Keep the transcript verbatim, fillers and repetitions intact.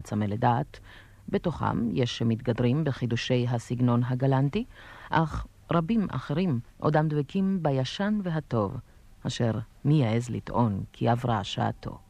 צמא לדעת. בתוכם יש שמתגדרים בחידושי הסגנון הגלנטי, אך רבים אחרים עודם דבקים בישן והטוב, אשר מי יעז לטעון כי עברה שעתו.